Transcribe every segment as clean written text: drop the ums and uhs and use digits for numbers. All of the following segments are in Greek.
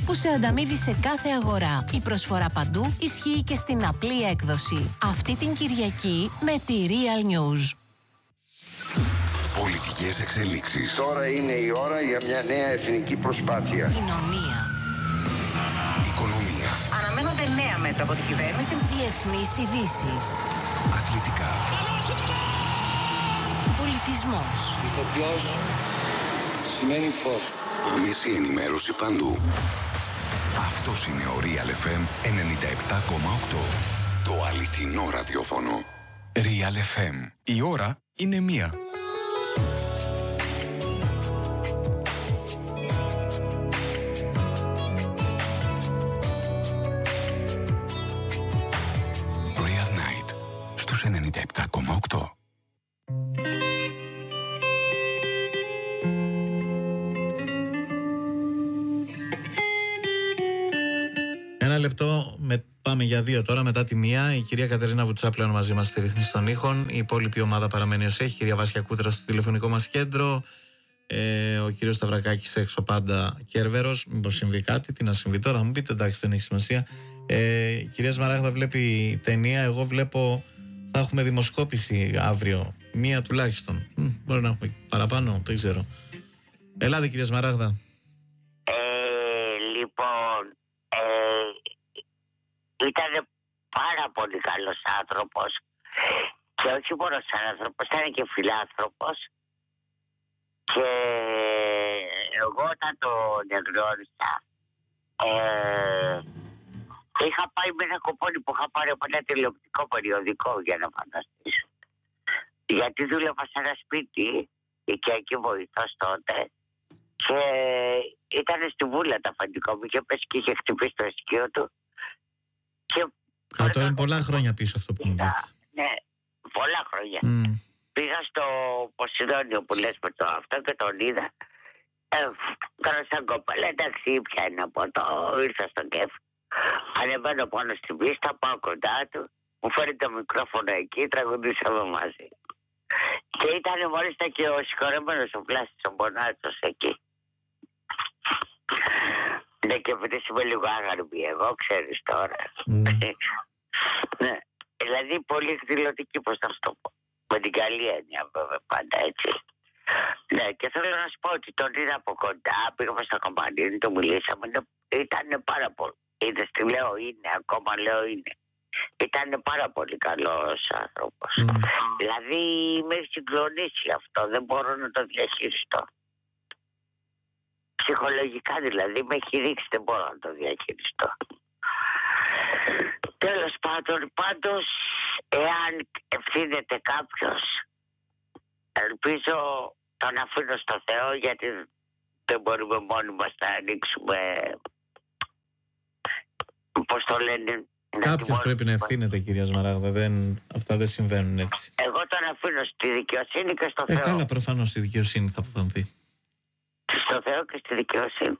που σε ανταμείβει σε κάθε αγορά. Η προσφορά παντού ισχύει και στην απλή έκδοση. Αυτή την Κυριακή με τη Real News. Πολιτικές εξελίξεις. Τώρα είναι η ώρα για μια νέα εθνική προσπάθεια. Κοινωνία. Οικονομία. Αναμένονται νέα μέτρα από την κυβέρνηση. Διεθνείς ειδήσεις. Αθλητικά. Πολιτισμός. Ηθοποιός σημαίνει φως. Άμεση ενημέρωση παντού. Αυτός είναι ο Real FM 97,8. Το αληθινό ραδιόφωνο. Real FM. Η ώρα είναι 1. Real Night στους 97,8. Ένα λεπτό, πάμε για 2 τώρα, μετά τη 1. Η κυρία Κατερίνα Βουτσά πλέον μαζί μας στη Ρύθμιση των Ήχων. Η υπόλοιπη ομάδα παραμένει ως έχει. Η κυρία Βάσια Κούτρα στο τηλεφωνικό μας κέντρο. Ο κύριος Σταυρακάκης έξω πάντα Κέρβερος. Μήπως συμβεί κάτι, τι να συμβεί τώρα, θα μου πείτε, εντάξει, δεν έχει σημασία. Η κυρία Σμαράγδα βλέπει ταινία. Εγώ βλέπω θα έχουμε δημοσκόπηση αύριο. 1 τουλάχιστον. Μπορεί να έχουμε παραπάνω, δεν ξέρω. Ελάτε, κυρία Σμαράγδα. Λοιπόν, ήταν πάρα πολύ καλός άνθρωπος και όχι μόνο σαν άνθρωπος, ήταν και φιλάνθρωπος, και εγώ όταν τον εγνώρισα είχα πάει με ένα κοπόνι που είχα πάρει από ένα τηλεοπτικό περιοδικό, για να φανταστείς, γιατί δούλευα σε ένα σπίτι οικιακή βοηθός τότε και ήταν στη βούλα το αφεντικό μου, είχε πέσει και είχε χτυπήσει το ισχύο του. Τώρα είναι πολλά χρόνια πίσω αυτό που μου λέτε. Ναι, πολλά χρόνια. Πήγα στο Ποσειδόνιο που λες με το αυτό και τον είδα. Τώρα σαν κοπέλα, εντάξει, ήπια ένα ποτό, ήρθα στο κέφι. Ανεβαίνω πάνω στην πίστα, πάω κοντά του, μου φέρει το μικρόφωνο εκεί, τραγουδήσαμε μαζί. Και ήταν μάλιστα και ο συγχωρεμένος ο Πλάσης ο Μπονάτσος εκεί. Ναι, και επειδή είμαι λίγο άγαρμη εγώ, ξέρεις τώρα. Ναι, δηλαδή πολύ εκδηλωτική, πώς θα το πω. Με την καλή έννοια βέβαια, πάντα έτσι. Ναι, και θέλω να σου πω ότι τον είδα από κοντά, πήγαμε στο Καμπανίνι, το μιλήσαμε, ήταν πάρα πολύ. Είδες τι λέω, είναι, ακόμα λέω είναι. Ήταν πάρα πολύ καλός άνθρωπος. Δηλαδή με έχει συγκλονίσει αυτό, δεν μπορώ να το διαχειριστώ. Ψυχολογικά δηλαδή με έχει ρίξει, δεν μπορώ να το διαχειριστώ. Τέλος πάντων, πάντως, εάν ευθύνεται κάποιος, ελπίζω τον αφήνω στο Θεό, γιατί δεν μπορούμε μόνοι μας να ανοίξουμε, πώς το λένε. Κάποιος πρέπει να ευθύνεται, κυρία Σμαράγδα. Αυτά δεν συμβαίνουν έτσι. Εγώ τον αφήνω στη δικαιοσύνη και στο Θεό. Καλά, προφανώς στη δικαιοσύνη θα αποφανθεί. Στο Θεό και στη δικαιοσύνη.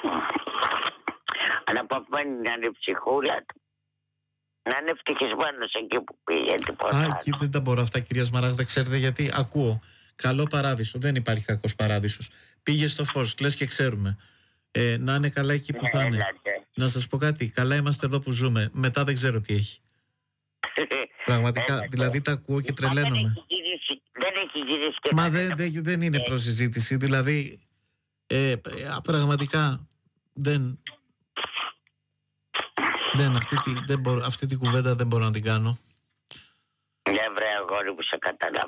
Αναπαυμένη να είναι η ψυχούλα του, να είναι ευτυχισμένος εκεί που πήγε. Εκεί δεν τα μπορώ αυτά, κυρία Σμαράγδα, ξέρετε, γιατί ακούω καλό παράδεισο. Δεν υπάρχει κακός παράδεισος. Πήγε στο φως, λες και ξέρουμε. Να είναι καλά εκεί που θα είναι. Να σας πω κάτι, καλά είμαστε εδώ που ζούμε. Μετά δεν ξέρω τι έχει. Πραγματικά, δηλαδή τα ακούω και τρελαίνομαι. Δεν έχει γυρίσει και μα δεν είναι προσυζήτηση. Δηλαδή, πραγματικά αυτή τη κουβέντα δεν μπορώ να την κάνω. Ναι, βρε αγόρι μου, σε καταλάβω.